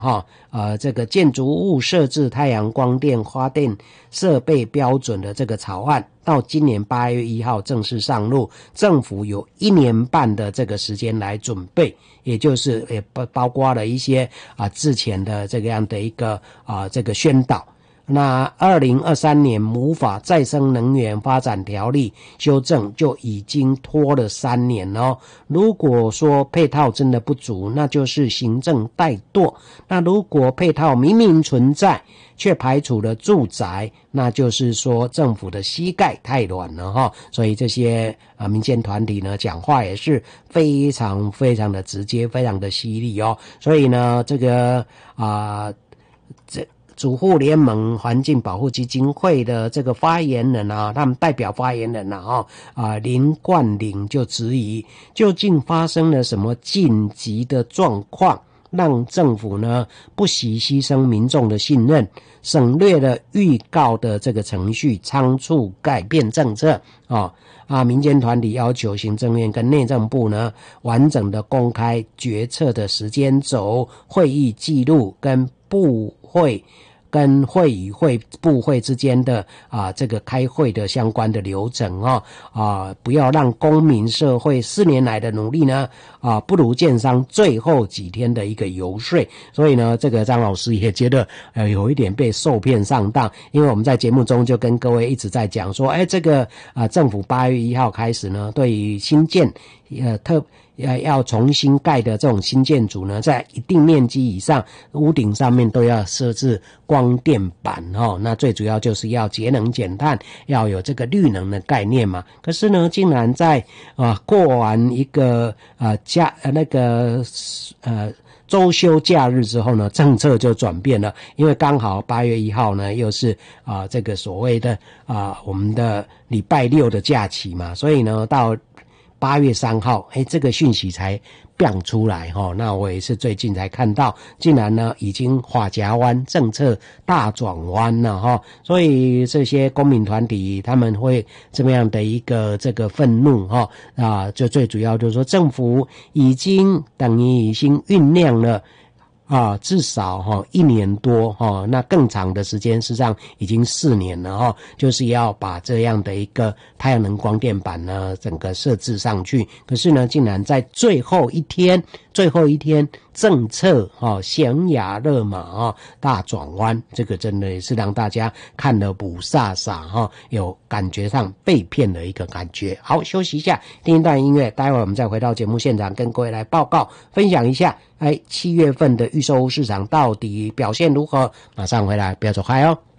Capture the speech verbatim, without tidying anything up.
哈，呃，这个建筑物设置太阳光电发电设备标准的这个草案，到今年八月一号正式上路，政府有一年半的这个时间来准备，也就是也包包括了一些啊之前的这个样的一个啊这个宣导。那二零二三年母法再生能源发展条例修正就已经拖了三年哦。如果说配套真的不足，那就是行政怠惰。那如果配套明明存在，却排除了住宅，那就是说政府的膝盖太软了哈。所以这些啊民间团体呢讲话也是非常非常的直接，非常的犀利哦。所以呢，这个啊这。主妇联盟环境保护基金会的这个发言人啊，他们代表发言人啊，啊林冠霖就质疑，究竟发生了什么紧急的状况，让政府呢不惜牺牲民众的信任，省略了预告的这个程序，仓促改变政策啊啊！民间团体要求行政院跟内政部呢完整的公开决策的时间轴、会议记录跟部会。跟会与会部会之间的啊这个开会的相关的流程哦啊，不要让公民社会四年来的努力呢啊不如建商最后几天的一个游说。所以呢，这个张老师也觉得呃有一点被受骗上当，因为我们在节目中就跟各位一直在讲说，哎，这个啊政府八月一号开始呢，对于新建呃特。要要重新盖的这种新建筑呢，在一定面积以上，屋顶上面都要设置光电板哦。那最主要就是要节能减碳，要有这个绿能的概念嘛。可是呢，竟然在啊过完一个啊假呃那个呃。周休假日之后呢，政策就转变了，因为刚好八月一号呢，又是啊这个所谓的啊我们的礼拜六的假期嘛，所以呢到八月三号，哎，这个讯息才变出来哈。那我也是最近才看到，竟然呢已经法夹湾政策大转弯了哈。所以这些公民团体他们会这么样的一个这个愤怒哈啊，就最主要就是说政府已经等于已经酝酿了。啊，至少哈、哦、一年多哈、哦，那更长的时间，事实上已经四年了哈、哦，就是要把这样的一个太阳能光电板呢整个设置上去。可是呢，竟然在最后一天，最后一天政策哈悬崖勒马啊大转弯，这个真的也是让大家看了不飒飒哈，有感觉上被骗的一个感觉。好，休息一下，听一段音乐，待会儿我们再回到节目现场，跟各位来报告分享一下。哎，七月份的预售屋市场到底表现如何？马上回来，不要走开哦。